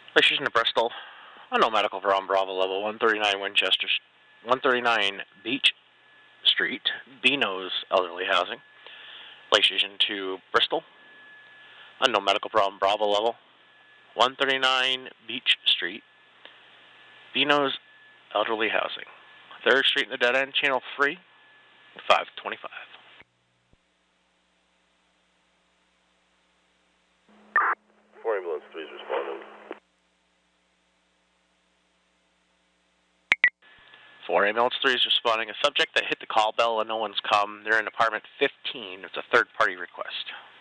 Station to Bristol. No medical from Bravo level 139 Winchester, 139 Beach Street, Beano's Elderly Housing. Station to Bristol. No medical problem Bravo level 139 Beach Street, Beano's Elderly Housing. 3rd Street in the dead end, channel free, 525. 4 ambulance 3 is responding. 4 ambulance 3 is responding. A subject that hit the call bell and no one's come. They're in apartment 15. It's a third party request.